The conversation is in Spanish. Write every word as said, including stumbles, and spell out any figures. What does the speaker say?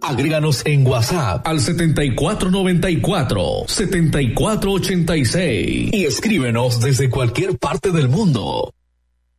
Agréganos en WhatsApp al setenta y cuatro noventa y cuatro, setenta y cuatro ochenta y seis y escríbenos desde cualquier parte del mundo.